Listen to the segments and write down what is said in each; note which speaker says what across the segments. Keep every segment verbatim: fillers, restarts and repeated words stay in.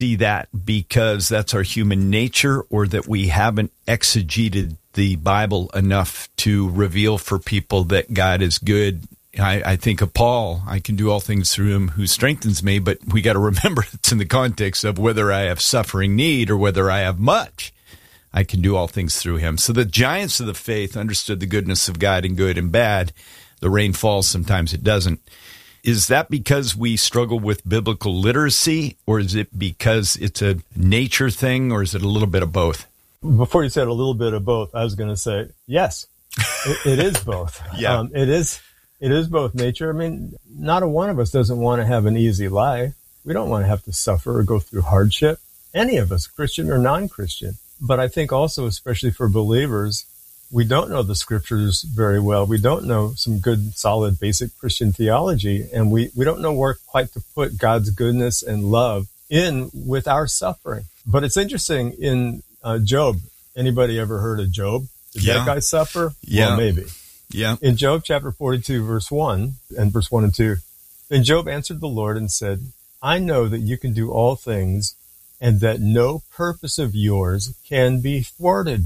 Speaker 1: see that because that's our human nature, or that we haven't exegeted the Bible enough to reveal for people that God is good? I, I think of Paul, I can do all things through him who strengthens me, but we got to remember it's in the context of whether I have suffering need or whether I have much. I can do all things through him. So the giants of the faith understood the goodness of God in good and bad. The rain falls, sometimes it doesn't. Is that because we struggle with biblical literacy, or is it because it's a nature thing, or is it a little bit of both?
Speaker 2: Before you said a little bit of both, I was going to say, yes, it, it is both.
Speaker 1: Yeah.
Speaker 2: Um, it is. It is both nature. I mean, not a one of us doesn't want to have an easy life. We don't want to have to suffer or go through hardship. Any of us, Christian or non-Christian. But I think also, especially for believers, we don't know the scriptures very well. We don't know some good, solid, basic Christian theology. And we, we don't know where quite to put God's goodness and love in with our suffering. But it's interesting in uh, Job. Anybody ever heard of Job? Did
Speaker 1: Yeah.
Speaker 2: that guy suffer?
Speaker 1: Yeah.
Speaker 2: Well, maybe.
Speaker 1: Yeah.
Speaker 2: In Job chapter forty-two, verse one, and verse one and two, then Job answered the Lord and said, I know that you can do all things, and that no purpose of yours can be thwarted.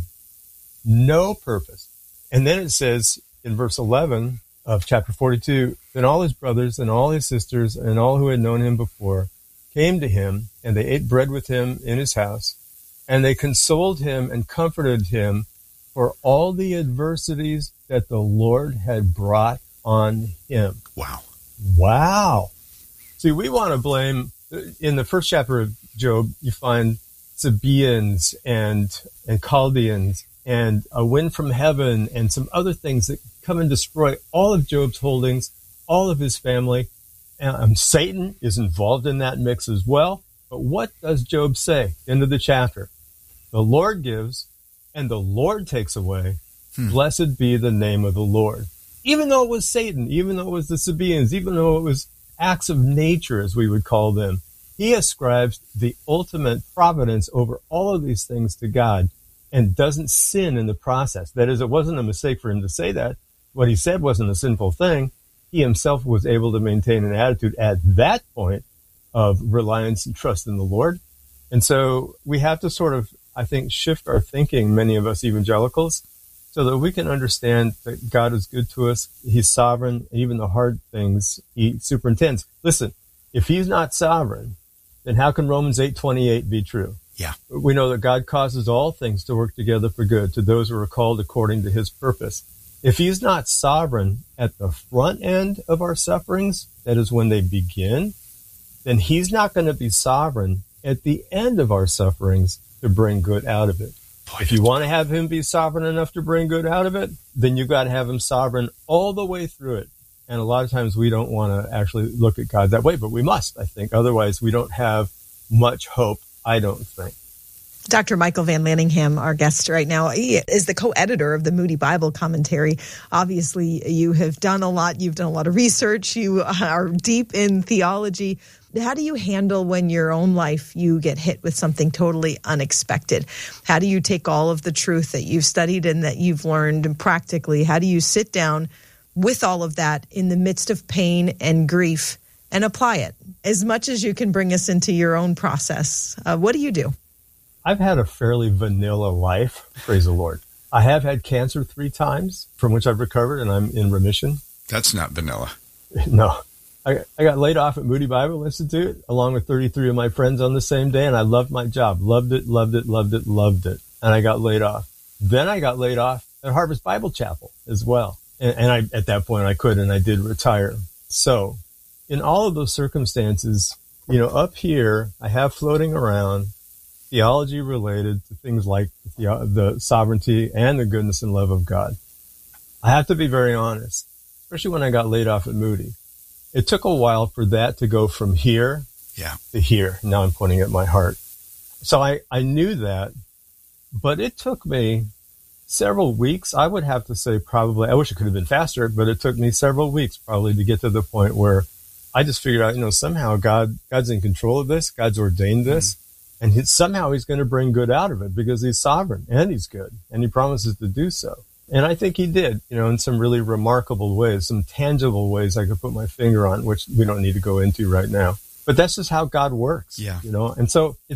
Speaker 2: No purpose. And then it says in verse eleven of chapter forty-two, then all his brothers and all his sisters and all who had known him before came to him, and they ate bread with him in his house, and they consoled him and comforted him for all the adversities that the Lord had brought on him.
Speaker 1: Wow.
Speaker 2: Wow. See, we want to blame, in the first chapter of Job, you find Sabaeans and, and Chaldeans and a wind from heaven and some other things that come and destroy all of Job's holdings, all of his family. And um, Satan is involved in that mix as well. But what does Job say? End of the chapter. The Lord gives and the Lord takes away. Hmm. Blessed be the name of the Lord. Even though it was Satan, even though it was the Sabaeans, even though it was acts of nature, as we would call them, he ascribes the ultimate providence over all of these things to God and doesn't sin in the process. That is, it wasn't a mistake for him to say that. What he said wasn't a sinful thing. He himself was able to maintain an attitude at that point of reliance and trust in the Lord. And so we have to sort of, I think, shift our thinking, many of us evangelicals, so that we can understand that God is good to us. He's sovereign. And even the hard things he superintends. Listen, if he's not sovereign, then how can Romans eight twenty-eight be true?
Speaker 1: Yeah.
Speaker 2: We know that God causes all things to work together for good to those who are called according to his purpose. If he's not sovereign at the front end of our sufferings, that is when they begin, then he's not going to be sovereign at the end of our sufferings to bring good out of it. Boy, if you want to have him be sovereign enough to bring good out of it, then you've got to have him sovereign all the way through it. And a lot of times we don't want to actually look at God that way, but we must, I think. Otherwise, we don't have much hope, I don't think.
Speaker 3: Doctor Michael Van Lanningham, our guest right now, he is the co-editor of the Moody Bible Commentary. Obviously, you have done a lot. You've done a lot of research. You are deep in theology. How do you handle when your own life you get hit with something totally unexpected? How do you take all of the truth that you've studied and that you've learned, and practically, how do you sit down with all of that in the midst of pain and grief and apply it as much as you can bring us into your own process? Uh, what do you do?
Speaker 2: I've had a fairly vanilla life, praise the Lord. I have had cancer three times, from which I've recovered, and I'm in remission.
Speaker 1: That's not vanilla.
Speaker 2: No. I, I got laid off at Moody Bible Institute, along with thirty-three of my friends on the same day, and I loved my job. Loved it, loved it, loved it, loved it. And I got laid off. Then I got laid off at Harvest Bible Chapel as well. And, and I, at that point, I could, and I did retire. So in all of those circumstances, you know, up here, I have floating around theology related to things like the, the sovereignty and the goodness and love of God. I have to be very honest, especially when I got laid off at Moody. It took a while for that to go from here
Speaker 1: yeah.
Speaker 2: to here. Now I'm pointing at my heart. So I, I knew that, but it took me several weeks. I would have to say probably, I wish it could have been faster, but it took me several weeks probably to get to the point where I just figured out, you know, somehow God, God's in control of this. God's ordained this. Mm-hmm. And he, somehow he's going to bring good out of it because he's sovereign and he's good and he promises to do so. And I think he did, you know, in some really remarkable ways, some tangible ways I could put my finger on, which we don't need to go into right now. but that's just how God works.
Speaker 1: Yeah.
Speaker 2: You know, and so